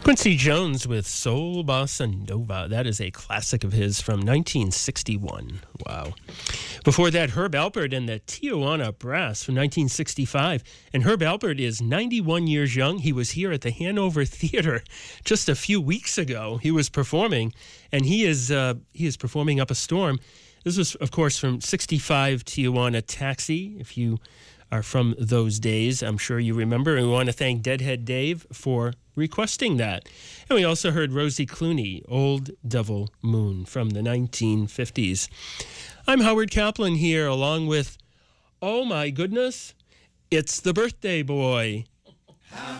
Quincy Jones with Soul Bossa Nova. That is a classic of his from 1961. Wow. Before that, Herb Alpert and the Tijuana Brass from 1965. And Herb Alpert is 91 years young. He was here at the Hanover Theater just a few weeks ago. He was performing, and he is performing Up a Storm. This was, of course, from 65 Tijuana Taxi. If you are from those days, I'm sure you remember. And we want to thank Deadhead Dave for requesting that. And we also heard Rosie Clooney, Old Devil Moon from the 1950s. I'm Howard Kaplan here along with, oh my goodness, it's the birthday boy.